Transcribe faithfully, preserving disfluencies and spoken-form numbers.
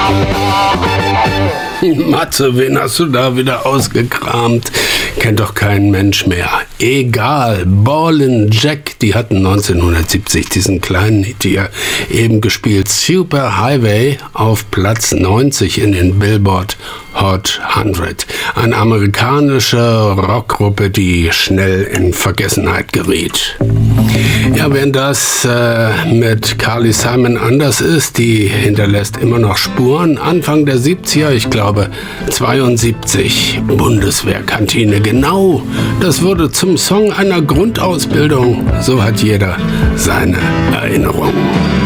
Matze, wen hast du da wieder ausgekramt? Kennt doch kein Mensch mehr. Egal, Ballin' Jack, die hatten neunzehnhundertsiebzig diesen kleinen Hit hier eben gespielt. Super Highway auf Platz neunzig in den Billboard Hot hundert. Eine amerikanische Rockgruppe, die schnell in Vergessenheit geriet. Ja, wenn das äh, mit Carly Simon anders ist, die hinterlässt immer noch Spuren. Anfang der siebziger, ich glaube zweiundsiebzig, Bundeswehrkantine. Genau, das wurde zum Song einer Grundausbildung. So hat jeder seine Erinnerung.